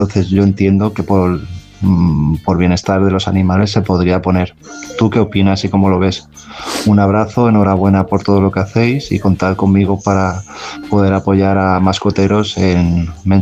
Entonces yo entiendo que por bienestar de los animales se podría poner. ¿Tú qué opinas y cómo lo ves? Un abrazo, enhorabuena por todo lo que hacéis y contad conmigo para poder apoyar a mascoteros en